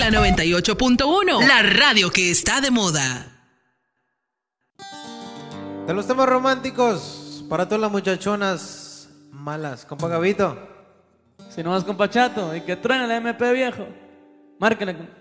la 98.1, la radio que está de moda. De los temas románticos, para todas las muchachonas malas, compa Gabito. Si no vas con Pachato y que truene la MP viejo, márquele.